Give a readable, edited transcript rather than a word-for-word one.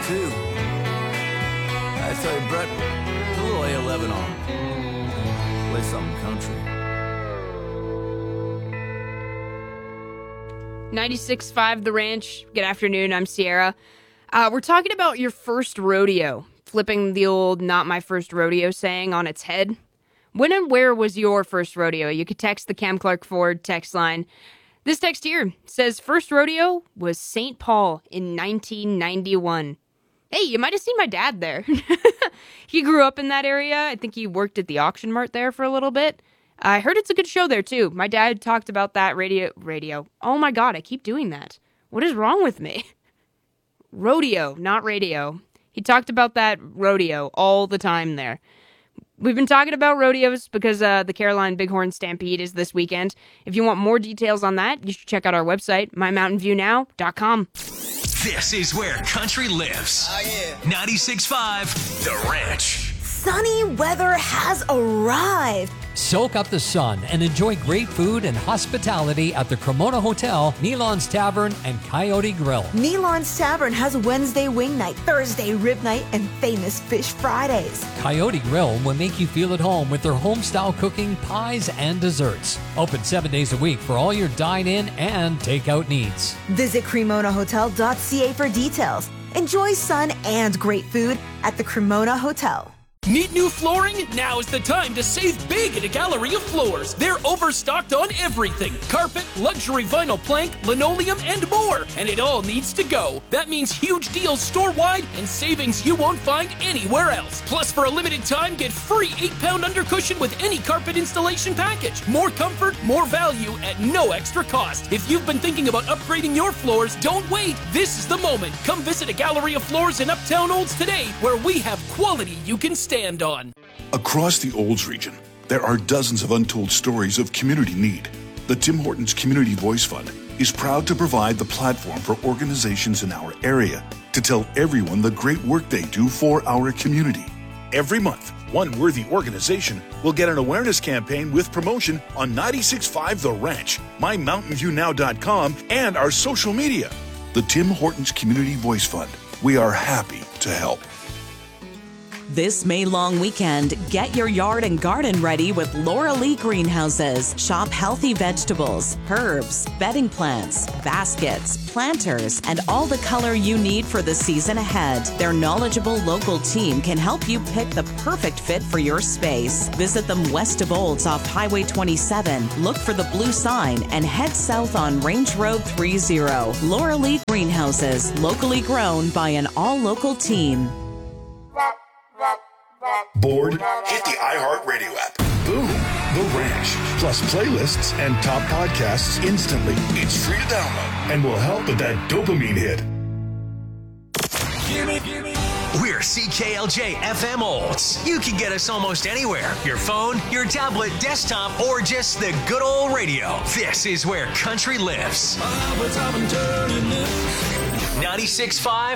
too. I tell you, Brett, put a little A11 on. Play something country. 96.5 The Ranch. Good afternoon, I'm Sierra. We're talking about your first rodeo, flipping the old not my first rodeo saying on its head. When and where was your first rodeo? You could text the Cam Clark Ford text line. This text here says first rodeo was St. Paul in 1991. Hey, you might have seen my dad there. He grew up in that area. I think he worked at the auction mart there for a little bit. I heard it's a good show there, too. My dad talked about that radio. Oh, my God, I keep doing that. What is wrong with me? Rodeo, not radio. He talked about that rodeo all the time there. We've been talking about rodeos because the Caroline Bighorn Stampede is this weekend. If you want more details on that, you should check out our website, mymountainviewnow.com. This is where country lives. Oh, yeah. 96.5 The Ranch. Sunny weather has arrived. Soak up the sun and enjoy great food and hospitality at the Cremona Hotel, Nealon's Tavern, and Coyote Grill. Nealon's Tavern has Wednesday wing night, Thursday rib night, and famous fish Fridays. Coyote Grill will make you feel at home with their home-style cooking, pies, and desserts. Open 7 days a week for all your dine-in and takeout needs. Visit CremonaHotel.ca for details. Enjoy sun and great food at the Cremona Hotel. Need new flooring? Now is the time to save big at a Gallery of Floors. They're overstocked on everything. Carpet, luxury vinyl plank, linoleum, and more. And it all needs to go. That means huge deals store-wide and savings you won't find anywhere else. Plus, for a limited time, get free 8-pound undercushion with any carpet installation package. More comfort, more value at no extra cost. If you've been thinking about upgrading your floors, don't wait. This is the moment. Come visit a Gallery of Floors in Uptown Olds today, where we have quality you can stand on. Across the Olds region, there are dozens of untold stories of community need. The Tim Hortons Community Voice Fund is proud to provide the platform for organizations in our area to tell everyone the great work they do for our community. Every month, one worthy organization will get an awareness campaign with promotion on 96.5 The Ranch, mymountainviewnow.com, and our social media. The Tim Hortons Community Voice Fund. We are happy to help. This May long weekend, get your yard and garden ready with Laura Lee Greenhouses. Shop healthy vegetables, herbs, bedding plants, baskets, planters, and all the color you need for the season ahead. Their knowledgeable local team can help you pick the perfect fit for your space. Visit them west of Olds off Highway 27. Look for the blue sign and head south on Range Road 30. Laura Lee Greenhouses, locally grown by an all-local team. Bored? Hit the iHeartRadio app. Boom. The Ranch. Plus playlists and top podcasts instantly. It's free to download and will help with that dopamine hit. We're CKLJ FM Olds. You can get us almost anywhere. Your phone, your tablet, desktop, or just the good old radio. This is where country lives. 96.5